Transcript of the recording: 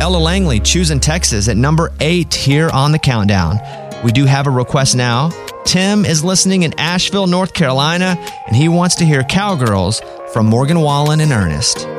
Ella Langley, Choosing Texas at number 8 here on the countdown. We do have a request now. Tim is listening in Asheville, North Carolina, and he wants to hear Cowgirls from Morgan Wallen and Ernest.